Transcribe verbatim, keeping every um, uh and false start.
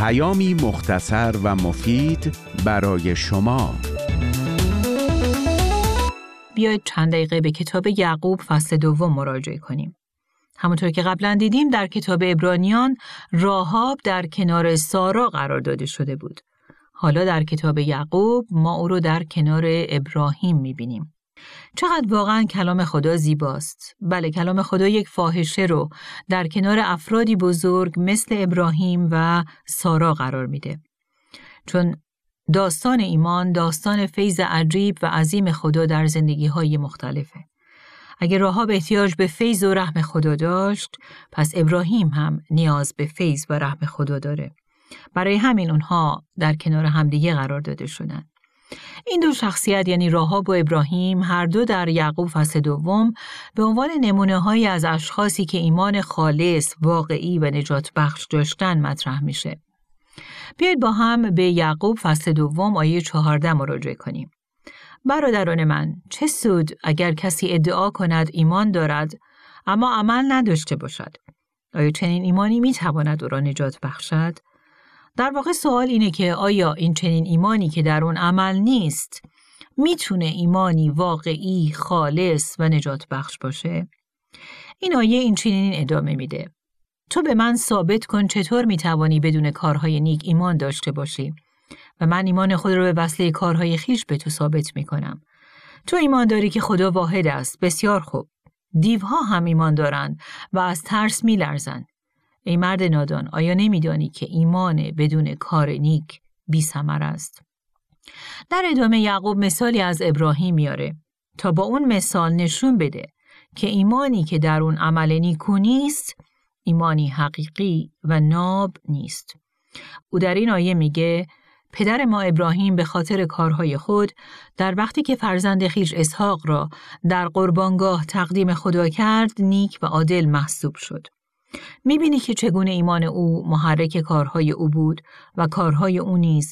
پیامی مختصر و مفید برای شما. بیایید چند دقیقه به کتاب یعقوب فصل دوم مراجعه کنیم. همونطور که قبلا دیدیم در کتاب عبرانیان راهاب در کنار سارا قرار داده شده بود. حالا در کتاب یعقوب ما او رو در کنار ابراهیم می‌بینیم. چقدر واقعا کلام خدا زیباست. بله، کلام خدا یک فاحشه رو در کنار افرادی بزرگ مثل ابراهیم و سارا قرار میده. چون داستان ایمان داستان فیض عجیب و عظیم خدا در زندگی‌های مختلفه. اگر راهاب احتیاج به فیض و رحم خدا داشت، پس ابراهیم هم نیاز به فیض و رحم خدا داره. برای همین اونها در کنار همدیگه قرار داده شدن. این دو شخصیت یعنی راهاب و ابراهیم هر دو در یعقوب فصل دوم به عنوان نمونه‌هایی از اشخاصی که ایمان خالص، واقعی و نجات بخش داشتن مطرح میشه. بیایید با هم به یعقوب فصل دوم آیه چهارده مراجعه کنیم. برادران من، چه سود اگر کسی ادعا کند ایمان دارد اما عمل نداشته باشد؟ آیا چنین ایمانی میتواند او را نجات بخشد؟ در واقع سوال اینه که آیا این چنین ایمانی که در اون عمل نیست میتونه ایمانی واقعی، خالص و نجات بخش باشه؟ این آیه این چنین ادامه میده: تو به من ثابت کن چطور میتوانی بدون کارهای نیک ایمان داشته باشی و من ایمان خود رو به وسیله کارهای خیش به تو ثابت میکنم. تو ایمان داری که خدا واحد است. بسیار خوب. دیوها هم ایمان دارند و از ترس میلرزند. ای مرد نادان، آیا نمیدانی که ایمان بدون کار نیک بی ثمر است؟ در ادامه یعقوب مثالی از ابراهیم میاره تا با اون مثال نشون بده که ایمانی که در اون عمل نیکو نیست، ایمانی حقیقی و ناب نیست. او در این آیه میگه پدر ما ابراهیم به خاطر کارهای خود در وقتی که فرزند خویش اسحاق را در قربانگاه تقدیم خدا کرد، نیک و عادل محسوب شد. میبینی که چگونه ایمان او محرک کارهای او بود و کارهای او نیز